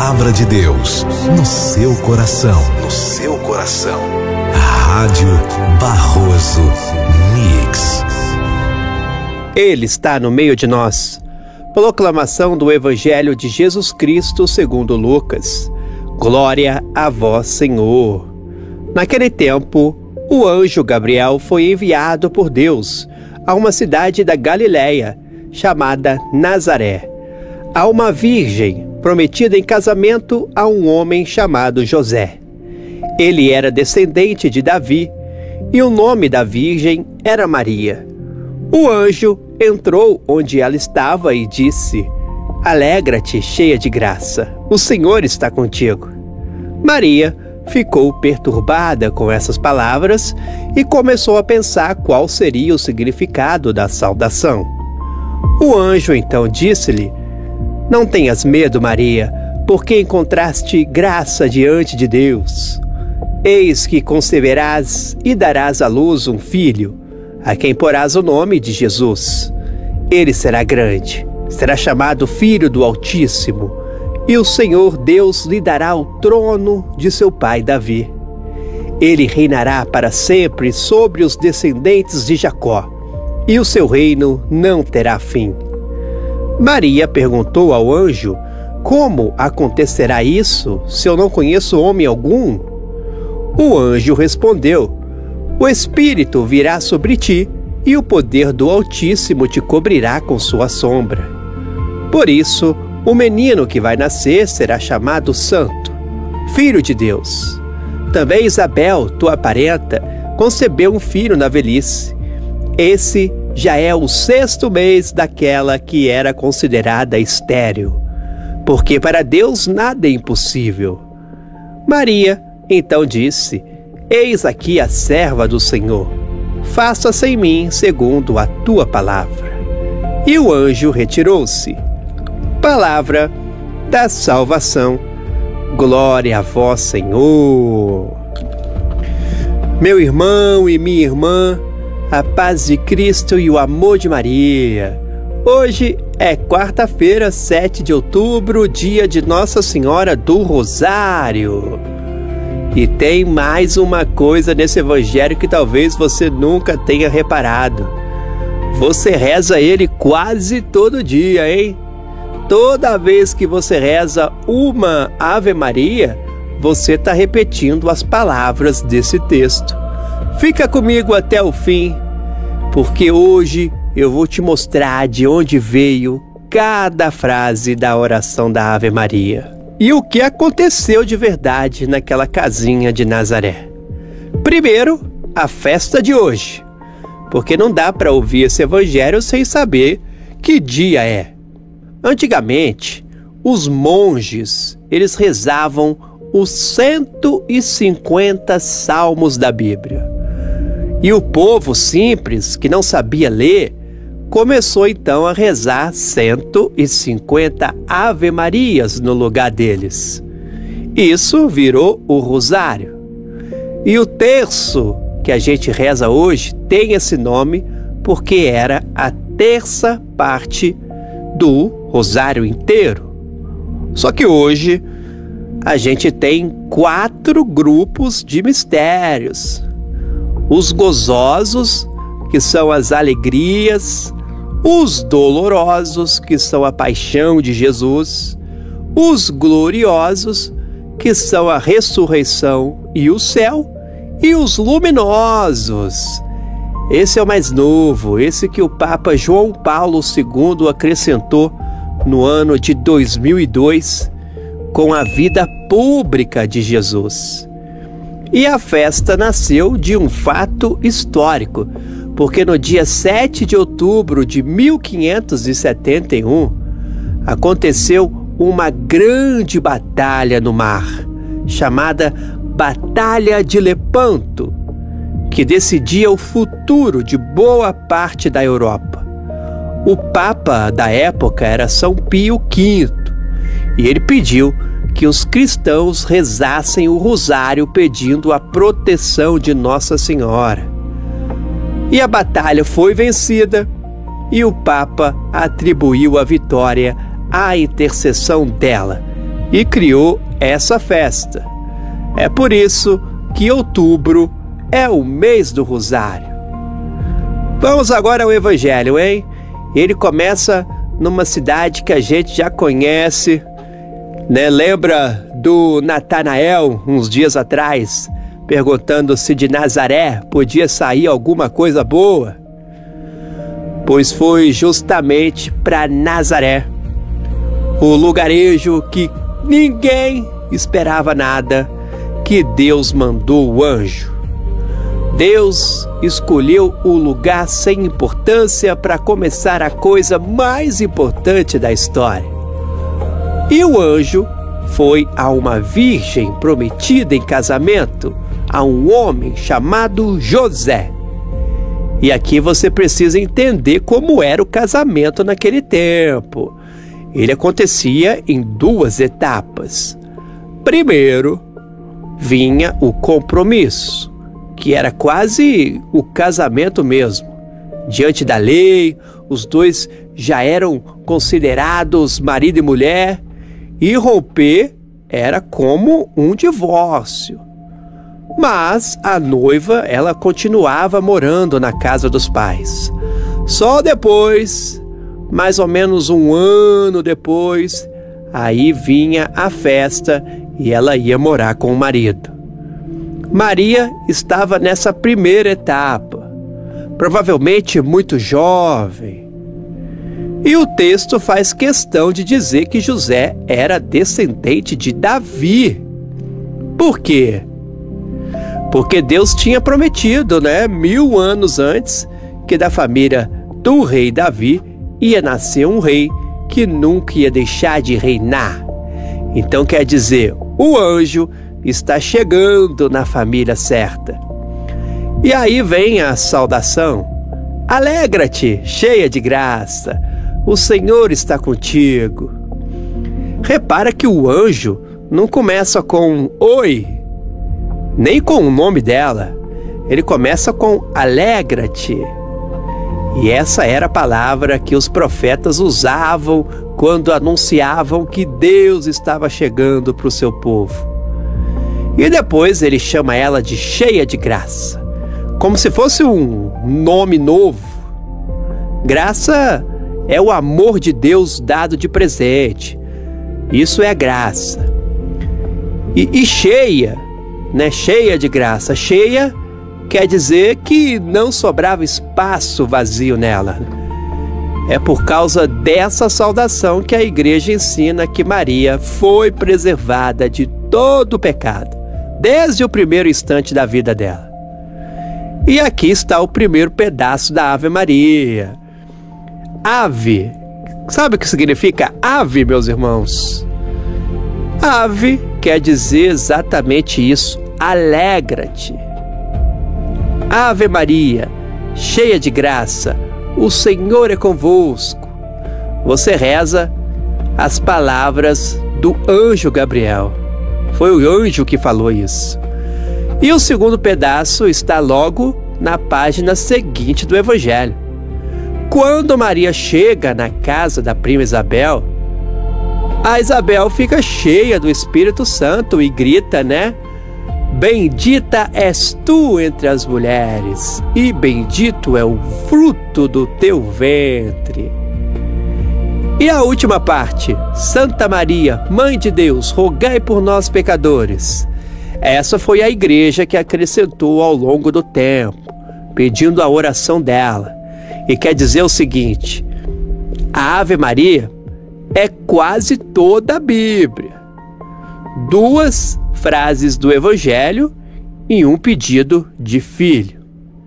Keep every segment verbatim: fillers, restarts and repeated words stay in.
palavra de Deus no seu coração, no seu coração. Rádio Barroso Mix. Ele está no meio de nós. Proclamação do Evangelho de Jesus Cristo segundo Lucas. Glória a vós, Senhor. Naquele tempo, o anjo Gabriel foi enviado por Deus a uma cidade da Galiléia, chamada Nazaré, a uma virgem prometida em casamento a um homem chamado José. Ele era descendente de Davi, e o nome da virgem era Maria. O anjo entrou onde ela estava e disse: Alegra-te, cheia de graça, o Senhor está contigo. Maria ficou perturbada com essas palavras e começou a pensar qual seria o significado da saudação. O anjo então disse-lhe: Não tenhas medo, Maria, porque encontraste graça diante de Deus. Eis que conceberás e darás à luz um filho, a quem porás o nome de Jesus. Ele será grande, será chamado Filho do Altíssimo, e o Senhor Deus lhe dará o trono de seu pai Davi. Ele reinará para sempre sobre os descendentes de Jacó, e o seu reino não terá fim. Maria perguntou ao anjo: Como acontecerá isso, se eu não conheço homem algum? O anjo respondeu: O Espírito virá sobre ti, e o poder do Altíssimo te cobrirá com sua sombra. Por isso, o menino que vai nascer será chamado Santo, Filho de Deus. Também Isabel, tua parenta, concebeu um filho na velhice. Esse já é o sexto mês daquela que era considerada estéril, porque para Deus nada é impossível. Maria então disse: Eis aqui a serva do Senhor, faça-se em mim segundo a tua palavra. E o anjo retirou-se. Palavra da salvação. Glória a vós, Senhor. Meu irmão e minha irmã, a paz de Cristo e o amor de Maria. Hoje é quarta-feira, sete de outubro, dia de Nossa Senhora do Rosário. E tem mais uma coisa nesse evangelho que talvez você nunca tenha reparado. Você reza ele quase todo dia, hein? Toda vez que você reza uma Ave Maria, você está repetindo as palavras desse texto. Fica comigo até o fim, porque hoje eu vou te mostrar de onde veio cada frase da oração da Ave Maria e o que aconteceu de verdade naquela casinha de Nazaré. Primeiro, a festa de hoje, porque não dá para ouvir esse evangelho sem saber que dia é. Antigamente, os monges, eles rezavam os cento e cinquenta salmos da Bíblia. E o povo simples, que não sabia ler, começou então a rezar cento e cinquenta Ave Marias no lugar deles. Isso virou o rosário. E o terço que a gente reza hoje tem esse nome porque era a terça parte do rosário inteiro. Só que hoje a gente tem quatro grupos de mistérios. Os gozosos, que são as alegrias, os dolorosos, que são a paixão de Jesus, os gloriosos, que são a ressurreição e o céu, e os luminosos. Esse é o mais novo, esse que o Papa João Paulo segundo acrescentou no ano de dois mil e dois, com a vida pública de Jesus. E a festa nasceu de um fato histórico, porque no dia sete de outubro de mil quinhentos e setenta e um, aconteceu uma grande batalha no mar, chamada Batalha de Lepanto, que decidia o futuro de boa parte da Europa. O Papa da época era São Pio quinto, e ele pediu que os cristãos rezassem o rosário pedindo a proteção de Nossa Senhora. E a batalha foi vencida, e o Papa atribuiu a vitória à intercessão dela, e criou essa festa. É por isso que outubro é o mês do Rosário. Vamos agora ao Evangelho, hein? Ele começa numa cidade que a gente já conhece, né? Lembra do Natanael, uns dias atrás, perguntando se de Nazaré podia sair alguma coisa boa? Pois foi justamente para Nazaré, o lugarejo que ninguém esperava nada, que Deus mandou o anjo. Deus escolheu o lugar sem importância para começar a coisa mais importante da história. E o anjo foi a uma virgem prometida em casamento a um homem chamado José. E aqui você precisa entender como era o casamento naquele tempo. Ele acontecia em duas etapas. Primeiro, vinha o compromisso, que era quase o casamento mesmo. Diante da lei, os dois já eram considerados marido e mulher, e romper era como um divórcio. Mas a noiva, ela continuava morando na casa dos pais. Só depois, mais ou menos um ano depois, aí vinha a festa e ela ia morar com o marido. Maria estava nessa primeira etapa, provavelmente muito jovem. E o texto faz questão de dizer que José era descendente de Davi. Por quê? Porque Deus tinha prometido, né, mil anos antes, que da família do rei Davi ia nascer um rei que nunca ia deixar de reinar. Então quer dizer, o anjo está chegando na família certa. E aí vem a saudação: alegra-te, cheia de graça, o Senhor está contigo. Repara que o anjo não começa com oi, nem com o nome dela. Ele começa com alegra-te. E essa era a palavra que os profetas usavam quando anunciavam que Deus estava chegando para o seu povo. E depois ele chama ela de cheia de graça, como se fosse um nome novo. Graça é o amor de Deus dado de presente. Isso é graça. E, e cheia, né? Cheia de graça. Cheia quer dizer que não sobrava espaço vazio nela. É por causa dessa saudação que a igreja ensina que Maria foi preservada de todo o pecado, desde o primeiro instante da vida dela. E aqui está o primeiro pedaço da Ave Maria. Ave, sabe o que significa ave, meus irmãos? Ave quer dizer exatamente isso: alegra-te. Ave Maria, cheia de graça, o Senhor é convosco. Você reza as palavras do anjo Gabriel. Foi o anjo que falou isso. E o segundo pedaço está logo na página seguinte do Evangelho. Quando Maria chega na casa da prima Isabel, a Isabel fica cheia do Espírito Santo e grita, né? Bendita és tu entre as mulheres, e bendito é o fruto do teu ventre. E a última parte: Santa Maria, Mãe de Deus, rogai por nós pecadores. Essa foi a igreja que acrescentou ao longo do tempo, pedindo a oração dela. E quer dizer o seguinte: a Ave Maria é quase toda a Bíblia. Duas frases do Evangelho e um pedido de filho.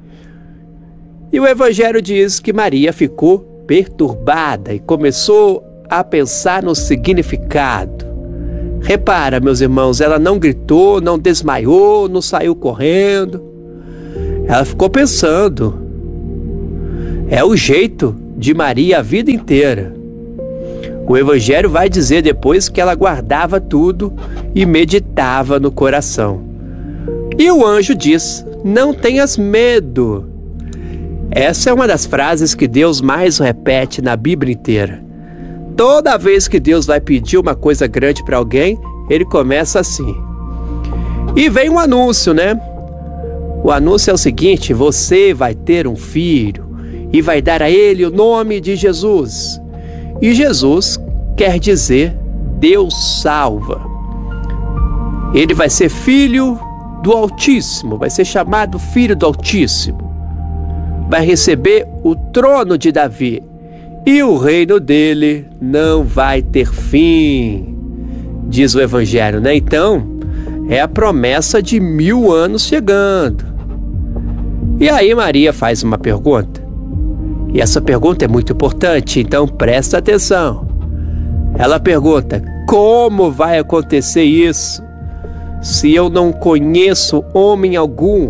E o Evangelho diz que Maria ficou perturbada e começou a pensar no significado. Repara, meus irmãos, ela não gritou, não desmaiou, não saiu correndo. Ela ficou pensando. É o jeito de Maria a vida inteira. O Evangelho vai dizer depois que ela guardava tudo e meditava no coração. E o anjo diz: não tenhas medo. Essa é uma das frases que Deus mais repete na Bíblia inteira. toda vez que Deus vai pedir uma coisa grande para alguém, ele começa assim. E vem um anúncio, né? O anúncio é o seguinte: você vai ter um filho e vai dar a ele o nome de Jesus. E Jesus quer dizer Deus salva. Ele vai ser filho do Altíssimo, vai ser chamado filho do Altíssimo. Vai receber o trono de Davi e o reino dele não vai ter fim, diz o Evangelho, né? Então, é a promessa de mil anos chegando. E aí Maria faz uma pergunta. E essa pergunta é muito importante, então presta atenção. Ela pergunta: como vai acontecer isso, se eu não conheço homem algum?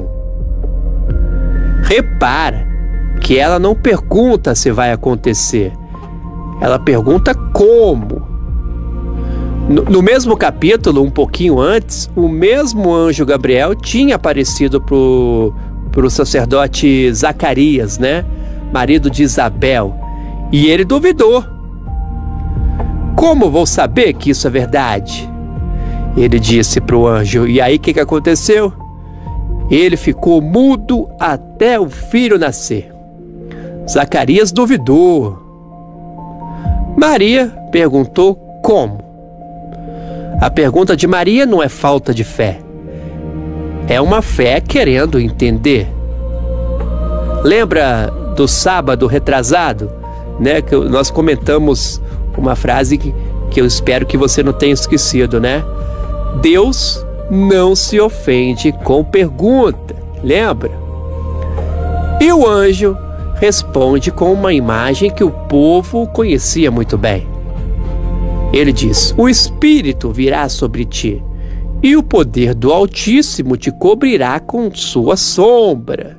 Repara que ela não pergunta se vai acontecer, ela pergunta como. No, no mesmo capítulo, um pouquinho antes, o mesmo anjo Gabriel tinha aparecido para o sacerdote Zacarias, né? Marido de Isabel, e ele duvidou. Como vou saber que isso é verdade? Ele disse para o anjo. E aí o que, que aconteceu? Ele ficou mudo até o filho nascer. Zacarias duvidou. Maria perguntou como. A pergunta de Maria não é falta de fé, é uma fé querendo entender. Lembra do sábado retrasado, né, que nós comentamos uma frase que, que eu espero que você não tenha esquecido, né? Deus não se ofende com pergunta, lembra? E o anjo responde com uma imagem que o povo conhecia muito bem. Ele diz: o Espírito virá sobre ti, e o poder do Altíssimo te cobrirá com sua sombra.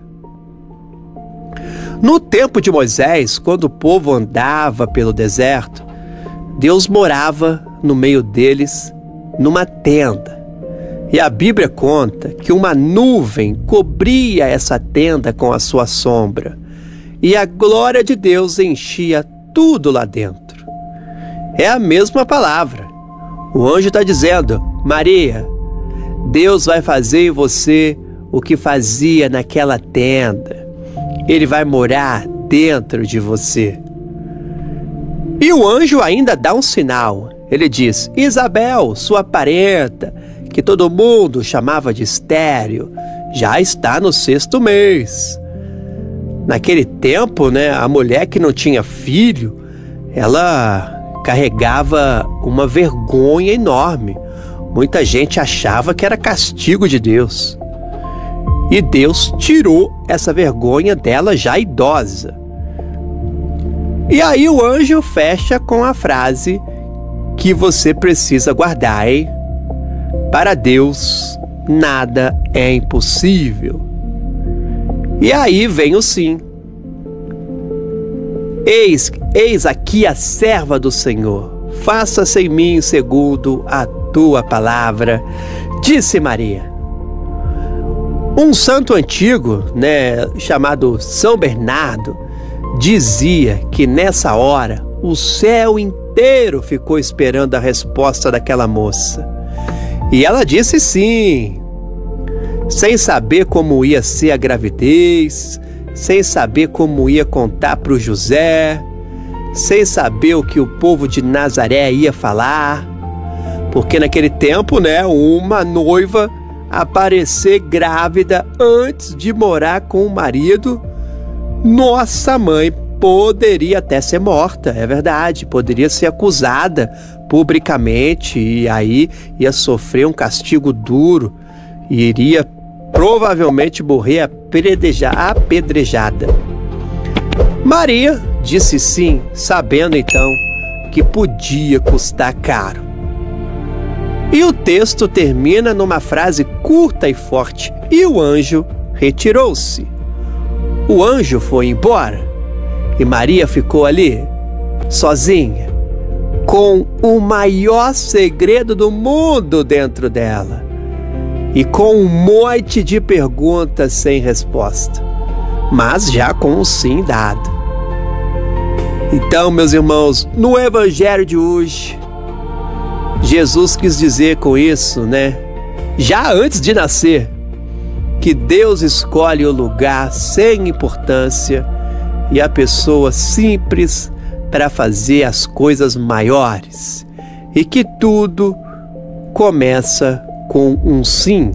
No tempo de Moisés, quando o povo andava pelo deserto, Deus morava no meio deles numa tenda. E a Bíblia conta que uma nuvem cobria essa tenda com a sua sombra, e a glória de Deus enchia tudo lá dentro. É a mesma palavra. O anjo está dizendo: Maria, Deus vai fazer em você o que fazia naquela tenda. Ele vai morar dentro de você. E o anjo ainda dá um sinal. Ele diz: Isabel, sua parenta, que todo mundo chamava de estéril, já está no sexto mês. Naquele tempo, né, a mulher que não tinha filho, ela carregava uma vergonha enorme. Muita gente achava que era castigo de Deus. E Deus tirou essa vergonha dela já idosa. E aí o anjo fecha com a frase que você precisa guardar, hein? Para Deus, nada é impossível. E aí vem o sim. Eis, eis aqui a serva do Senhor. Faça-se em mim segundo a tua palavra, disse Maria. Um santo antigo, né, chamado São Bernardo, dizia que nessa hora o céu inteiro ficou esperando a resposta daquela moça. E ela disse sim, sem saber como ia ser a gravidez, sem saber como ia contar para o José, sem saber o que o povo de Nazaré ia falar, porque naquele tempo, né, uma noiva aparecer grávida antes de morar com o marido, nossa mãe poderia até ser morta, é verdade, poderia ser acusada publicamente e aí ia sofrer um castigo duro e iria provavelmente morrer apedrejada. Maria disse sim, sabendo então que podia custar caro. E o texto termina numa frase curta e forte: e o anjo retirou-se. O anjo foi embora e Maria ficou ali, sozinha, com o maior segredo do mundo dentro dela e com um monte de perguntas sem resposta, mas já com um sim dado. Então, meus irmãos, no evangelho de hoje, Jesus quis dizer com isso, né? Já antes de nascer, que Deus escolhe o lugar sem importância e a pessoa simples para fazer as coisas maiores. E que tudo começa com um sim.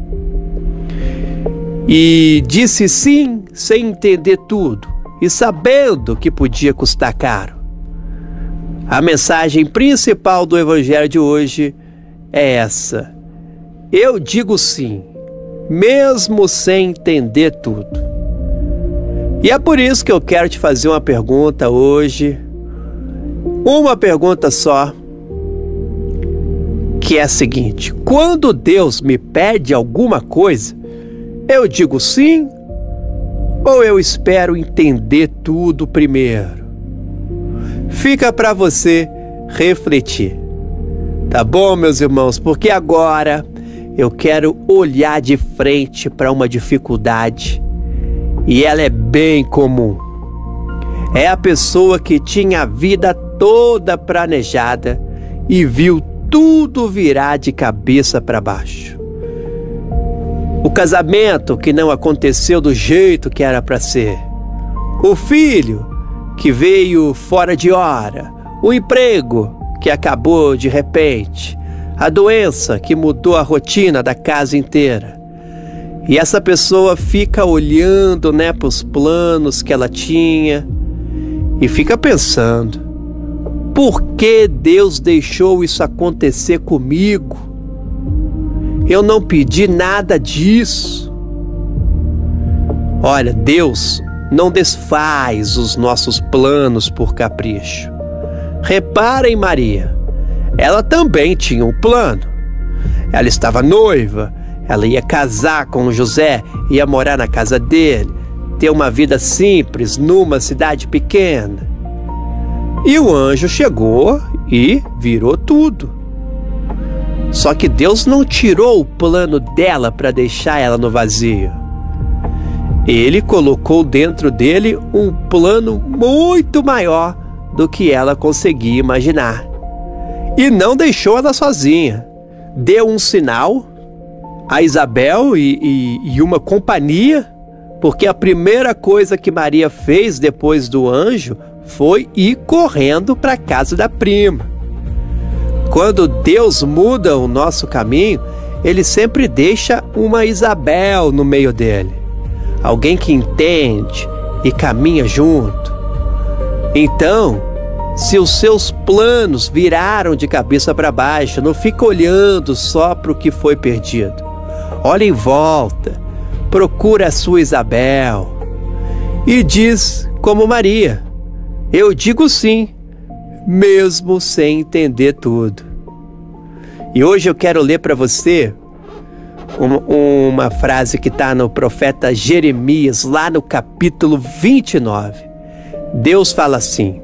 E disse sim sem entender tudo e sabendo que podia custar caro. A mensagem principal do evangelho de hoje é essa: eu digo sim, mesmo sem entender tudo. E é por isso que eu quero te fazer uma pergunta hoje, uma pergunta só, que é a seguinte: quando Deus me pede alguma coisa, eu digo sim ou eu espero entender tudo primeiro? Fica para você refletir, tá bom, meus irmãos? Porque agora eu quero olhar de frente para uma dificuldade e ela é bem comum. É a pessoa que tinha a vida toda planejada e viu tudo virar de cabeça para baixo. O casamento que não aconteceu do jeito que era para ser. O filho que veio fora de hora. O emprego que acabou de repente. A doença que mudou a rotina da casa inteira. E essa pessoa fica olhando, né, para os planos que ela tinha e fica pensando: por que Deus deixou isso acontecer comigo? Eu não pedi nada disso. Olha, Deus não desfaz os nossos planos por capricho. Repara em Maria. Ela também tinha um plano. Ela estava noiva, ela ia casar com José, ia morar na casa dele, ter uma vida simples numa cidade pequena. E o anjo chegou e virou tudo. Só que Deus não tirou o plano dela para deixar ela no vazio. Ele colocou dentro dele um plano muito maior do que ela conseguia imaginar. E não deixou ela sozinha. Deu um sinal a Isabel e, e, e uma companhia, porque a primeira coisa que Maria fez depois do anjo foi ir correndo para a casa da prima. Quando Deus muda o nosso caminho, Ele sempre deixa uma Isabel no meio dele. Alguém que entende e caminha junto. Então, se os seus planos viraram de cabeça para baixo, não fica olhando só para o que foi perdido. Olha em volta, procura a sua Isabel e diz como Maria: eu digo sim, mesmo sem entender tudo. E hoje eu quero ler para você uma, uma frase que está no profeta Jeremias, lá no capítulo vinte e nove. Deus fala assim: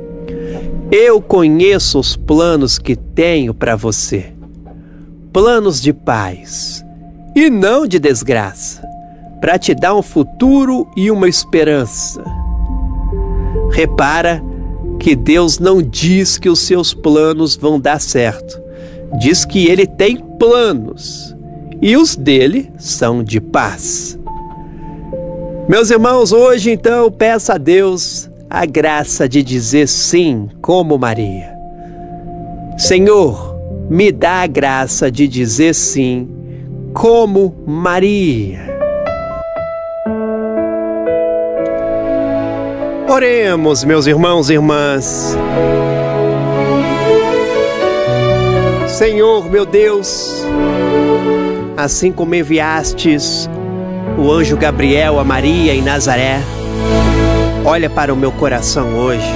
eu conheço os planos que tenho para você, planos de paz e não de desgraça, para te dar um futuro e uma esperança. Repara que Deus não diz que os seus planos vão dar certo. Diz que Ele tem planos e os dele são de paz. Meus irmãos, hoje então peço a Deus a graça de dizer sim como Maria. Senhor, me dá a graça de dizer sim como Maria. Oremos, meus irmãos e irmãs. Senhor, meu Deus, assim como enviastes o anjo Gabriel a Maria em Nazaré, olha para o meu coração hoje.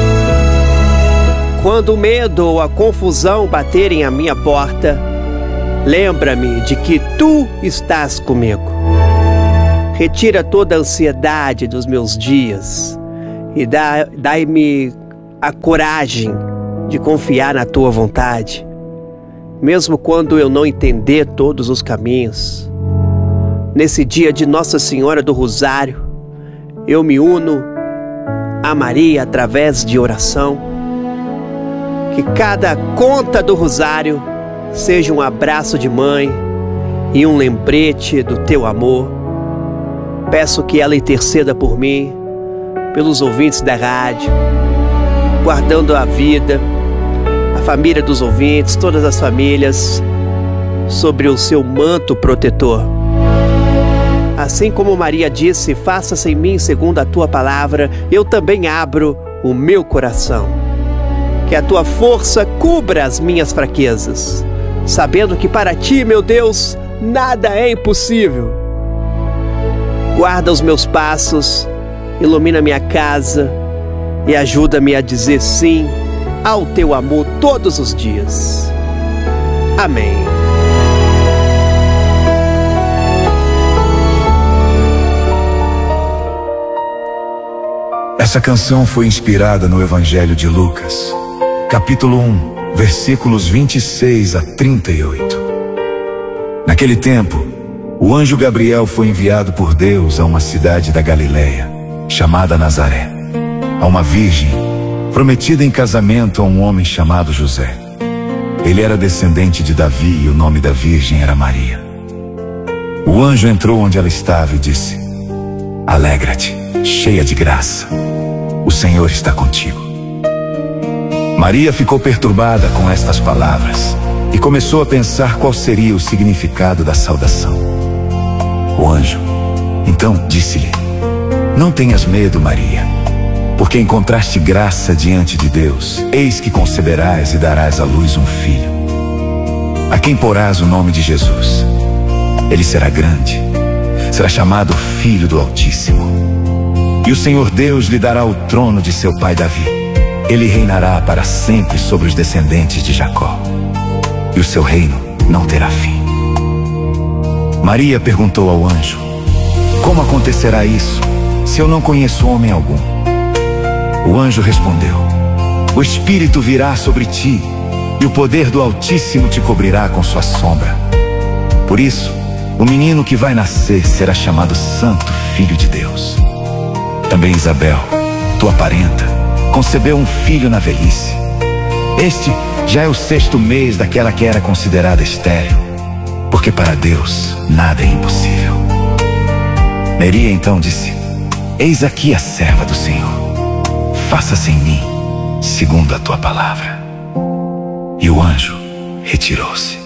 Quando o medo ou a confusão baterem à minha porta, lembra-me de que Tu estás comigo. Retira toda a ansiedade dos meus dias e dá, dai-me a coragem de confiar na Tua vontade, mesmo quando eu não entender todos os caminhos. Nesse dia de Nossa Senhora do Rosário, eu me uno a Maria através de oração. Que cada conta do rosário seja um abraço de mãe e um lembrete do teu amor. Peço que ela interceda por mim, pelos ouvintes da rádio, guardando a vida, a família dos ouvintes, todas as famílias, sobre o seu manto protetor. Assim como Maria disse, faça-se em mim segundo a tua palavra, eu também abro o meu coração. Que a tua força cubra as minhas fraquezas, sabendo que para ti, meu Deus, nada é impossível. Guarda os meus passos, ilumina minha casa e ajuda-me a dizer sim ao teu amor todos os dias. Amém. Essa canção foi inspirada no Evangelho de Lucas, capítulo um, versículos vinte e seis a trinta e oito. Naquele tempo, o anjo Gabriel foi enviado por Deus a uma cidade da Galileia, chamada Nazaré, a uma virgem prometida em casamento a um homem chamado José. Ele era descendente de Davi e o nome da virgem era Maria. O anjo entrou onde ela estava e disse: Alegra-te, cheia de graça, o Senhor está contigo. Maria ficou perturbada com estas palavras e começou a pensar qual seria o significado da saudação. O anjo, então, disse-lhe: Não tenhas medo, Maria, porque encontraste graça diante de Deus. Eis que conceberás e darás à luz um filho, a quem porás o nome de Jesus. Ele será grande, será chamado Filho do Altíssimo. E o Senhor Deus lhe dará o trono de seu pai Davi. Ele reinará para sempre sobre os descendentes de Jacó, e o seu reino não terá fim. Maria perguntou ao anjo: Como acontecerá isso, se eu não conheço homem algum? O anjo respondeu: O Espírito virá sobre ti, e o poder do Altíssimo te cobrirá com sua sombra. Por isso, o menino que vai nascer será chamado Santo Filho de Deus. Também Isabel, tua parenta, concebeu um filho na velhice. Este já é o sexto mês daquela que era considerada estéril, porque para Deus nada é impossível. Maria então disse: Eis aqui a serva do Senhor, faça-se em mim segundo a tua palavra. E o anjo retirou-se.